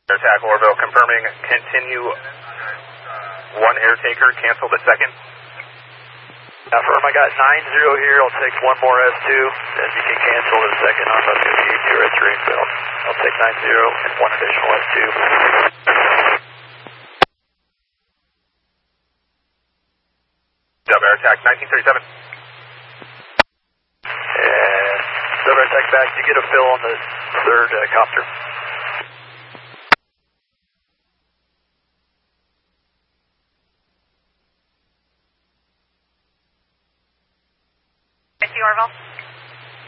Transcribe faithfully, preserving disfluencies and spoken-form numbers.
Attack Orville confirming continue one air taker, cancel the second. Affirm, I got nine zero here, I'll take one more S two, then you can cancel the second on the two zero at Greenfield. I'll take nine zero and one additional S two. Dub Air Attack nineteen thirty-seven. And Dub Air Attack back, you get a fill on the third uh, copter. Orville.